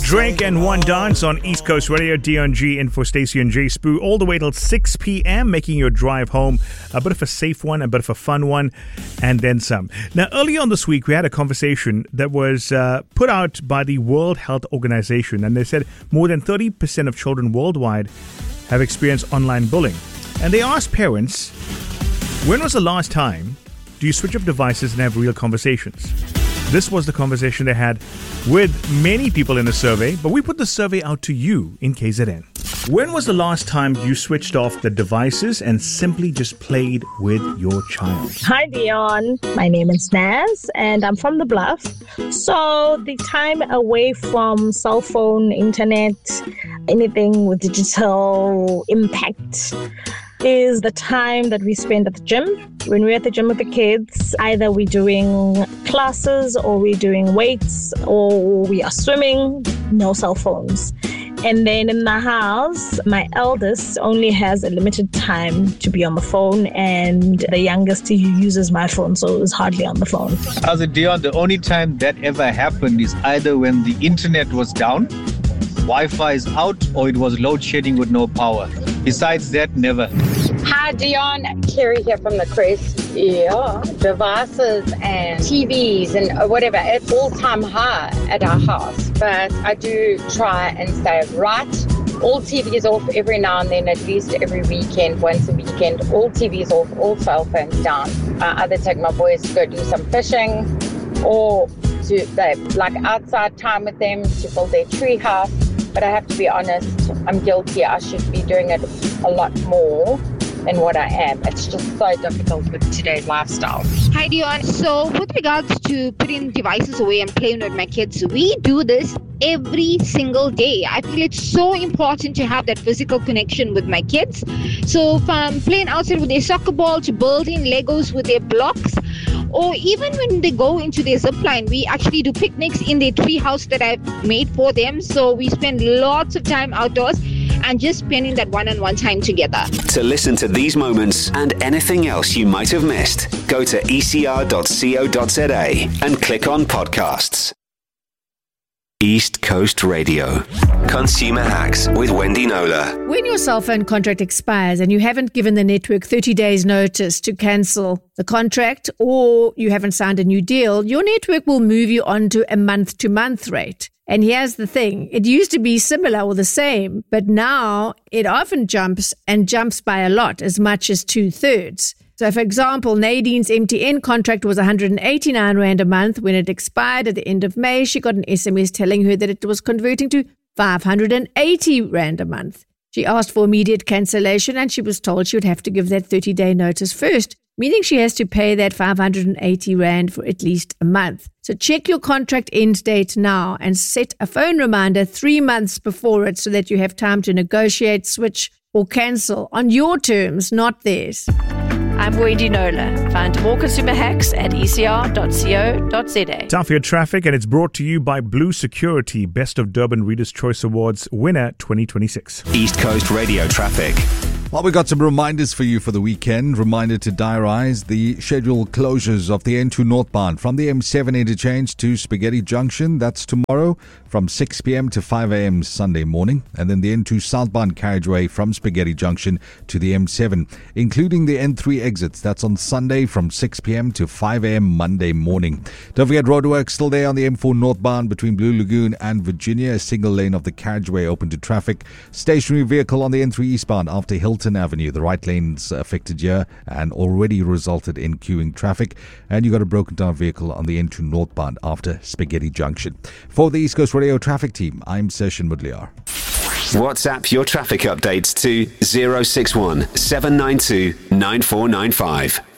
Drake and One Dance on East Coast Radio. Dion G in for Stacey and Jay Spoo all the way till 6 p.m. making your drive home a bit of a safe one, a bit of a fun one, and then some. Now, earlier on this week, we had a conversation that was put out by the World Health Organization, and they said more than 30% of children worldwide have experienced online bullying. And they asked parents, when was the last time do you switch off devices and have real conversations? This was the conversation they had with many people in the survey, but we put the survey out to you in KZN. When was the last time you switched off the devices and simply just played with your child? Hi, Dion. My name is Naz, and I'm from the Bluff. So the time away from cell phone, internet, anything with digital impact is the time that we spend at the gym. When we're at the gym with the kids, either we're doing classes or we're doing weights or we are swimming, no cell phones. And then in the house, my eldest only has a limited time to be on the phone, and the youngest, he uses my phone, so is hardly on the phone. As a Dion, the only time that ever happened is either when the internet was down, Wi-Fi is out, or it was load shedding with no power. Besides that, never. Hi, Dion. Carrie here from the Crest. Yeah, devices and TVs and whatever, it's all-time high at our house. But I do try and stay right. All TV is off every now and then, at least every weekend, once a weekend. All TV is off, all cell phones down. I either take my boys to go do some fishing or to like outside time with them to build their tree house. But I have to be honest, I'm guilty. I should be doing it a lot more than what I am. It's just so difficult with today's lifestyle. Hi, Dion. So with regards to putting devices away and playing with my kids, we do this every single day. I feel it's so important to have that physical connection with my kids. So from playing outside with their soccer ball to building Legos with their blocks, or even when they go into their zip line, we actually do picnics in their tree house that I've made for them. So we spend lots of time outdoors and just spending that one-on-one time together. To listen to these moments and anything else you might have missed, go to ecr.co.za and click on podcasts. East Coast Radio. Consumer Hacks with Wendy Nola. When your cell phone contract expires and you haven't given the network 30 days notice to cancel the contract, or you haven't signed a new deal, your network will move you onto a month-to-month rate. And here's the thing, it used to be similar or the same, but now it often jumps by a lot, as much as 2/3. So, for example, Nadine's MTN contract was 189 Rand a month. When it expired at the end of May, she got an SMS telling her that it was converting to 580 Rand a month. She asked for immediate cancellation and she was told she would have to give that 30-day notice first, meaning she has to pay that 580 Rand for at least a month. So check your contract end date now and set a phone reminder 3 months before it so that you have time to negotiate, switch or cancel on your terms, not theirs. I'm Wendy Nola. Find more consumer hacks at ecr.co.za. Time for your traffic, and it's brought to you by Blue Security, Best of Durban Readers' Choice Awards winner 2026. East Coast Radio traffic. Well, we got some reminders for you for the weekend. Reminder to diarise the scheduled closures of the N2 northbound from the M7 interchange to Spaghetti Junction. That's tomorrow from 6 p.m. to 5 a.m. Sunday morning. And then the N2 southbound carriageway from Spaghetti Junction to the M7, including the N3 exits. That's on Sunday from 6 p.m. to 5 a.m. Monday morning. Don't forget roadwork still there on the M4 northbound between Blue Lagoon and Virginia. A single lane of the carriageway open to traffic. Stationary vehicle on the N3 eastbound after Hilton Avenue. The right lane's affected here and already resulted in queuing traffic. And you got a broken down vehicle on the N2 northbound after Spaghetti Junction. For the East Coast Radio traffic team, I'm Session Mudliar. WhatsApp your traffic updates to 061 792 9495.